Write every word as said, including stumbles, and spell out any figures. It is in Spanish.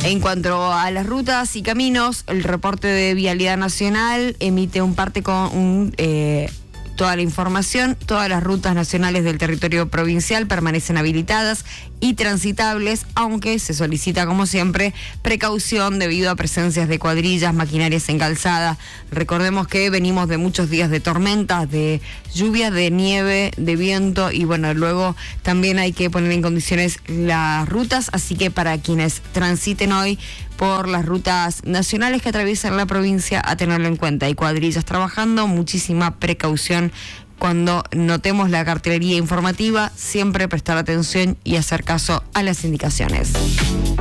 En cuanto a las rutas y caminos, el reporte de Vialidad Nacional emite un parte con un, eh, toda la información. Todas las rutas nacionales del territorio provincial permanecen habilitadas y transitables, aunque se solicita, como siempre, precaución debido a presencias de cuadrillas, maquinarias en calzada. Recordemos que venimos de muchos días de tormentas, de lluvia, de nieve, de viento, y bueno, luego también hay que poner en condiciones las rutas, así que para quienes transiten hoy por las rutas nacionales que atraviesan la provincia, a tenerlo en cuenta. Hay cuadrillas trabajando, muchísima precaución. Cuando notemos la cartelería informativa, siempre prestar atención y hacer caso a las indicaciones.